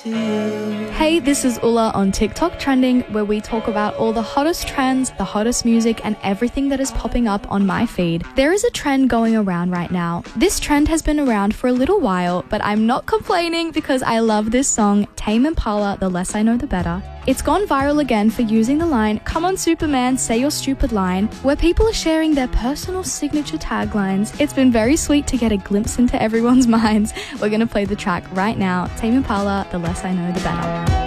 to you. Hey, this is Ulla on TikTok Trending, where we talk about all the hottest trends, the hottest music, and everything that is popping up on my feed. There is a trend going around right now. This trend has been around for a little while, but I'm not complaining because I love this song, Tame Impala, The Less I Know The Better. It's gone viral again for using the line, "Come on Superman, say your stupid line," where people are sharing their personal signature taglines. It's been very sweet to get a glimpse into everyone's minds. We're gonna play the track right now, Tame Impala, The Less I Know The Better.